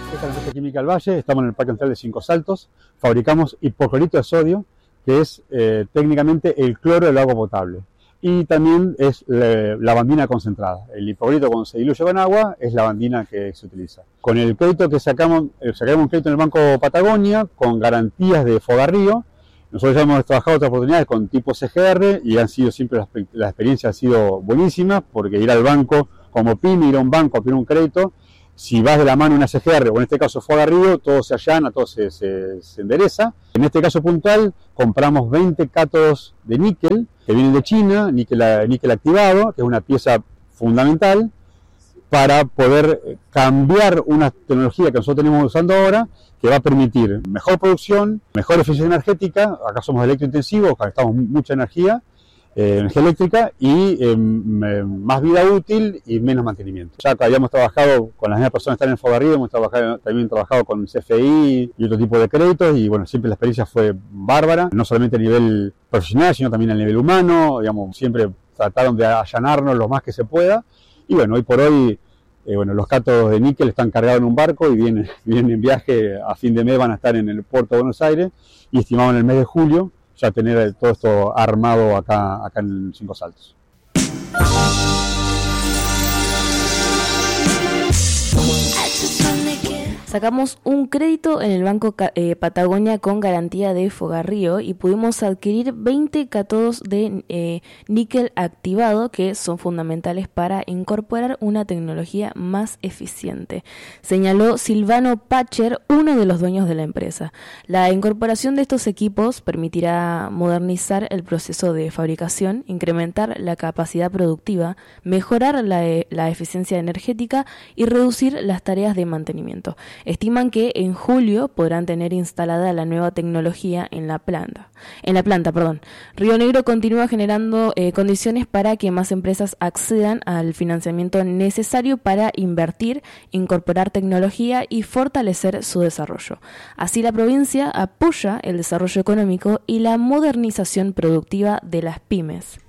Esta es la empresa Química del Valle, estamos en el Parque Industrial de Cinco Saltos, fabricamos hipoclorito de sodio, que es técnicamente el cloro del agua potable. Y también es lavandina concentrada. El hipoclorito cuando se diluye con agua es lavandina que se utiliza. Con el crédito que sacamos un crédito en el Banco Patagonia con garantías de Fogarrío. Nosotros ya hemos trabajado otras oportunidades con tipo CGR y han sido siempre las experiencias han sido buenísimas, porque ir al banco como pyme, ir a un banco a pedir un crédito, si vas de la mano una CGR o en este caso Fogarrío, todo se allana, todo se endereza. En este caso puntual compramos 20 cátodos de níquel que vienen de China, níquel activado, que es una pieza fundamental para poder cambiar una tecnología que nosotros tenemos usando ahora, que va a permitir mejor producción, mejor eficiencia energética. Acá somos electrointensivos, gastamos mucha energía eléctrica y más vida útil y menos mantenimiento. Ya habíamos trabajado con las mismas personas que están en Fogarrío, hemos también trabajado con CFI y otro tipo de créditos, y bueno, siempre la experiencia fue bárbara, no solamente a nivel profesional, sino también a nivel humano. Digamos, siempre trataron de allanarnos lo más que se pueda, y bueno, hoy por hoy los cátodos de níquel están cargados en un barco y vienen en viaje. A fin de mes van a estar en el puerto de Buenos Aires, y estimamos en el mes de julio ya tener todo esto armado acá en Cinco Saltos. Sacamos un crédito en el Banco Patagonia con garantía de Fogarrío y pudimos adquirir 20 cátodos de níquel activado, que son fundamentales para incorporar una tecnología más eficiente, señaló Silvano Pacher, uno de los dueños de la empresa. La incorporación de estos equipos permitirá modernizar el proceso de fabricación, incrementar la capacidad productiva, mejorar la eficiencia energética y reducir las tareas de mantenimiento. Estiman que en julio podrán tener instalada la nueva tecnología en la planta. Río Negro continúa generando condiciones para que más empresas accedan al financiamiento necesario para invertir, incorporar tecnología y fortalecer su desarrollo. Así, la provincia apoya el desarrollo económico y la modernización productiva de las pymes.